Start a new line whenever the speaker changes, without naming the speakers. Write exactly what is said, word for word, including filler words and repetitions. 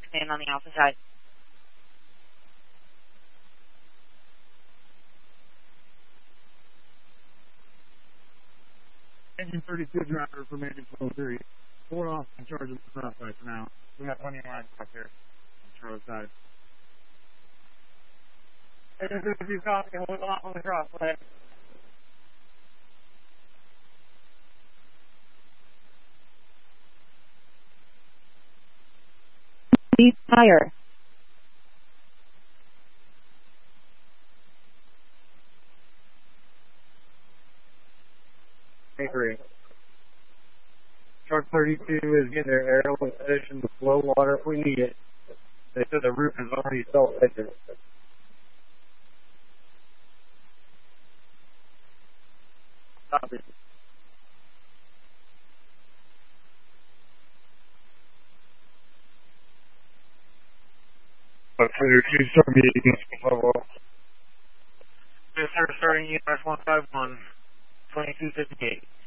Command on the Alpha side.
Engine thirty-two driver for Major Flow three. Four off in charge of the crossfire for now. We have plenty of lines back here on Charlie's side.
Engine thirty-two copy, hold off on the crossfire.
Cease fire.
Three. Shark thirty-two is getting their aerial in position to flow water if we need it. They said the roof is already self-fitted. Copy.
But for your two storm meetings, level.
Yes, sir, starting U S one five one, twenty-two fifty-eight.